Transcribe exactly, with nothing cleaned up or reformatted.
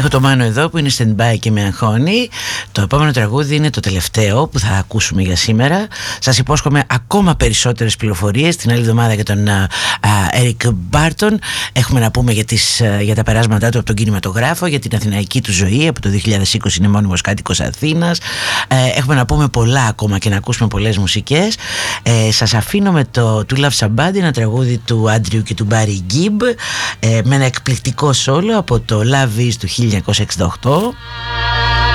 Έχω το Μάνο εδώ που είναι stand-by και με αγχώνει. Το επόμενο τραγούδι είναι το τελευταίο που θα ακούσουμε για σήμερα. Σας υπόσχομαι ακόμα περισσότερες πληροφορίες την άλλη εβδομάδα για τον Eric Barton. Έχουμε να πούμε για, τις, για τα περάσματά του από τον κινηματογράφο, για την αθηναϊκή του ζωή. Από το δύο χιλιάδες είκοσι είναι μόνιμος κάτοικος Αθήνας. Έχουμε να πούμε πολλά ακόμα και να ακούσουμε πολλές μουσικές. ε, Σας αφήνω με το To Love Somebody, ένα τραγούδι του Άντριου και του Μπάρι Γκίμπ, ε, με ένα εκπληκτικό σόλο από το Love Is του χίλια εννιακόσια εξήντα οκτώ.